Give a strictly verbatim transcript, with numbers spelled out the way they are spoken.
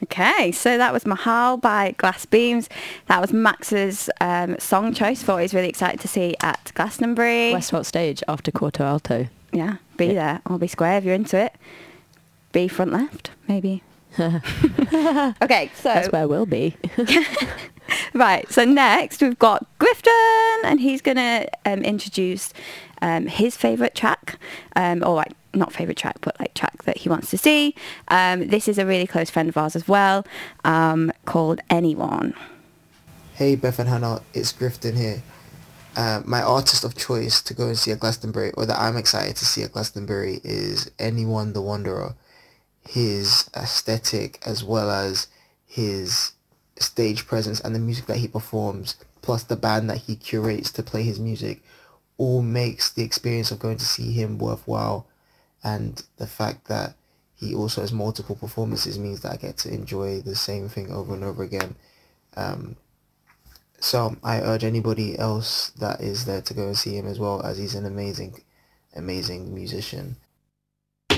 Okay, so that was Mahal by Glass Beams. That was Max's um, song choice for what he's really excited to see at Glastonbury. Westmont Stage after Quarto Alto. Yeah, be Yeah. there or be square if you're into it. Be front left, maybe. Okay, so... That's where we'll be. Right, so next we've got Grifton, and he's going to um, introduce um, his favourite track, um, or like, not favourite track, but like track that he wants to see. Um, this is a really close friend of ours as well, um, called Anyone. Hey Beth and Hannah, it's Grifton here. Uh, my artist of choice to go and see at Glastonbury, or that I'm excited to see at Glastonbury, is Anyone the Wanderer. His aesthetic as well as his stage presence and the music that he performs, plus the band that he curates to play his music, all makes the experience of going to see him worthwhile. And the fact that he also has multiple performances means that I get to enjoy the same thing over and over again. Um, so I urge anybody else that is there to go and see him as well, as he's an amazing, amazing musician.